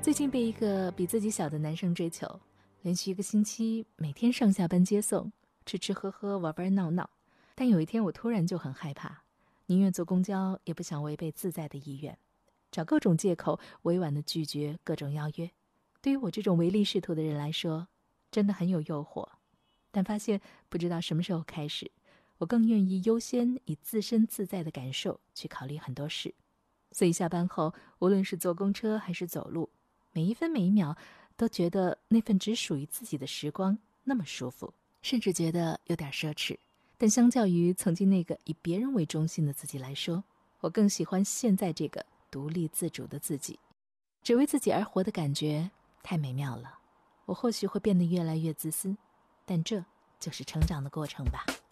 最近被一个比自己小的男生追求，连续1个星期每天上下班接送，吃吃喝喝，玩玩闹闹。但有一天我突然就很害怕，宁愿坐公交也不想违背自在的意愿，找各种借口委婉地拒绝各种邀约。对于我这种唯利是图的人来说，真的很有诱惑。但发现不知道什么时候开始，我更愿意优先以自身自在的感受去考虑很多事。所以下班后，无论是坐公车还是走路，每一分每一秒都觉得那份只属于自己的时光那么舒服，甚至觉得有点奢侈。但相较于曾经那个以别人为中心的自己来说，我更喜欢现在这个独立自主的自己。只为自己而活的感觉太美妙了。我或许会变得越来越自私，但这就是成长的过程吧。